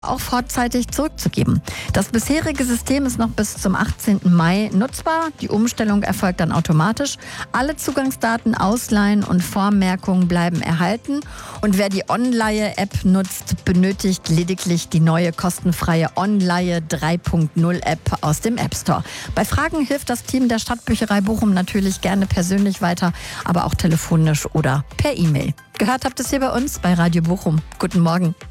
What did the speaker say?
auch vorzeitig zurückzugeben. Das bisherige System ist noch bis zum 18. Mai nutzbar. Die Umstellung erfolgt dann automatisch. Alle Zugangsdaten, Ausleihen und Vormerkungen bleiben erhalten. Und wer die Onleihe-App nutzt, benötigt lediglich die neue kostenfreie Onleihe 3.0-App aus dem App Store. Bei Fragen hilft das Team der Stadtbücherei Bochum natürlich gerne persönlich weiter, aber auch telefonisch oder per E-Mail. Gehört habt ihr es hier bei uns bei Radio Bochum. Guten Morgen.